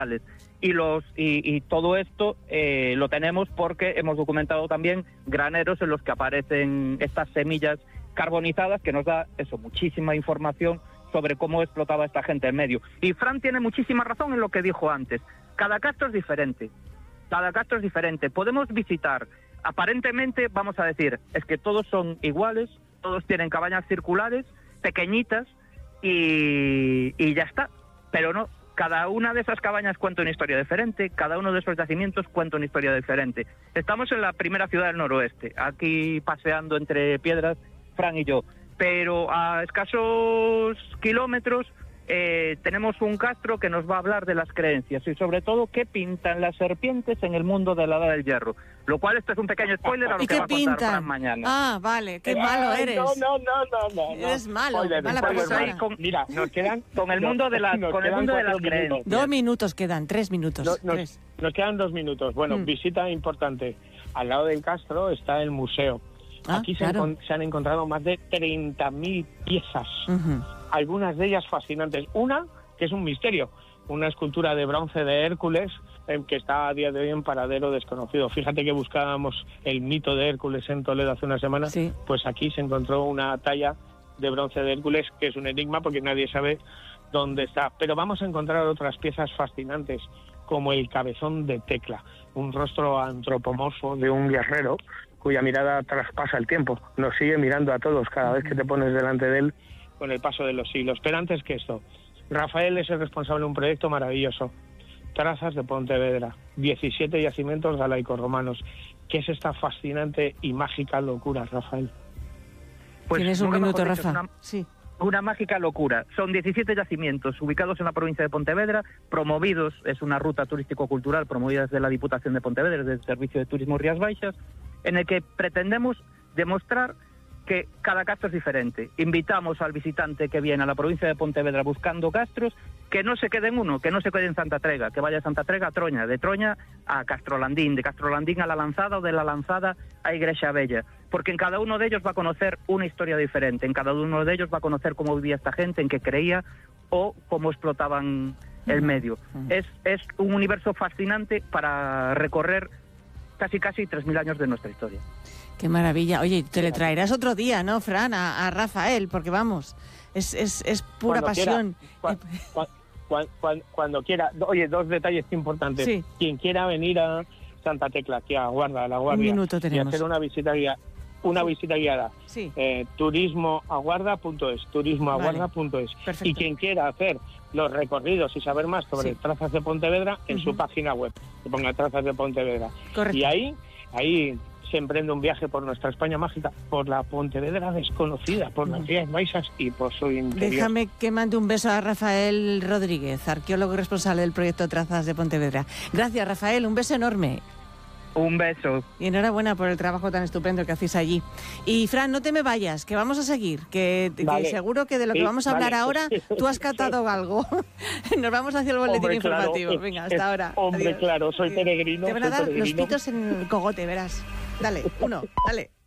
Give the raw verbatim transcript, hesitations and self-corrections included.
Y, los, y, y todo esto eh, lo tenemos porque hemos documentado también graneros en los que aparecen estas semillas carbonizadas, que nos da eso, muchísima información sobre cómo explotaba esta gente en medio. Y Fran tiene muchísima razón en lo que dijo antes. Cada castro es diferente. Cada castro es diferente. Podemos visitar, aparentemente, vamos a decir, es que todos son iguales, todos tienen cabañas circulares, pequeñitas, y, y ya está. Pero no. Cada una de esas cabañas cuenta una historia diferente, cada uno de esos yacimientos cuenta una historia diferente. Estamos en la primera ciudad del noroeste, aquí paseando entre piedras, Fran y yo, pero a escasos kilómetros eh, tenemos un castro que nos va a hablar de las creencias y sobre todo qué pintan las serpientes en el mundo de la Edad del Hierro. Lo cual esto es un pequeño spoiler a lo que va a contar Fran mañana. Ah, vale, qué malo eres. No, no, no, no, no. Eres malo, spoiler, mala spoiler, persona. Con, Mira, nos quedan con el mundo de las, con el mundo de las creencias. Dos minutos quedan, tres minutos. No, nos, tres. nos quedan dos minutos. Bueno, Mm. visita importante. Al lado del castro está el museo. Ah, Aquí claro. se, se han encontrado más de treinta mil piezas. Uh-huh. Algunas de ellas fascinantes. Una, que es un misterio, una escultura de bronce de Hércules eh, que está a día de hoy en paradero desconocido. Fíjate que buscábamos el mito de Hércules en Toledo hace una semana, Sí. pues aquí se encontró una talla de bronce de Hércules que es un enigma porque nadie sabe dónde está. Pero vamos a encontrar otras piezas fascinantes, como el cabezón de Tecla, un rostro antropomorfo de un guerrero cuya mirada traspasa el tiempo, nos sigue mirando a todos cada vez que te pones delante de él con el paso de los siglos. Pero antes que esto, Rafael es el responsable de un proyecto maravilloso, Trazas de Pontevedra, diecisiete yacimientos galaicos romanos. ¿Qué es esta fascinante y mágica locura, Rafael? Pues, Tienes un nunca minuto, mejor dicho, Rafa. es una- Sí. Una mágica locura. Son diecisiete yacimientos ubicados en la provincia de Pontevedra, promovidos, es una ruta turístico-cultural promovida desde la Diputación de Pontevedra, desde el Servicio de Turismo Rías Baixas, en el que pretendemos demostrar que cada castro es diferente. Invitamos al visitante que viene a la provincia de Pontevedra buscando castros, que no se quede en uno, que no se quede en Santa Trega, que vaya de Santa Trega a Troña, de Troña a Castrolandín, de Castrolandín a La Lanzada o de La Lanzada a Igrexa Bella, porque en cada uno de ellos va a conocer una historia diferente, en cada uno de ellos va a conocer cómo vivía esta gente, en qué creía o cómo explotaban el medio. Uh-huh. Es, es un universo fascinante para recorrer casi casi tres mil años de nuestra historia. Qué maravilla. Oye, te le traerás otro día, ¿no, Fran? A, a Rafael, porque vamos, es, es, es pura Cuando pasión. Quiera, cua, cua, cua, cuando quiera. Oye, dos detalles importantes. Sí. Quien quiera venir a Santa Tecla, aquí a Guarda, a la Guardia, Un minuto y tenemos. hacer una visita guiada, una Sí. visita guiada, Sí. eh, turismoaguarda punto es, turismoaguarda punto es. Perfecto. Y quien quiera hacer los recorridos y saber más sobre Sí. Trazas de Pontevedra, en Uh-huh. su página web, que ponga Trazas de Pontevedra. Correcto. Y ahí, ahí se emprende un viaje por nuestra España mágica, por la Pontevedra desconocida, por las Rías Baixas y por su interior. Déjame que mande un beso a Rafael Rodríguez, arqueólogo responsable del proyecto Trazas de Pontevedra. Gracias, Rafael, un beso enorme. Un beso. Y enhorabuena por el trabajo tan estupendo que hacéis allí. Y Fran, no te me vayas, que vamos a seguir, que, que Vale. seguro que de lo que Sí, vamos a hablar vale. ahora tú has catado algo. Nos vamos hacia el boletín Hombre, claro, informativo. es- Venga, hasta es- ahora. Hombre, Adiós. claro, soy peregrino. Te van a soy dar los peregrino. pitos en el cogote, verás. Dale, uno, dale.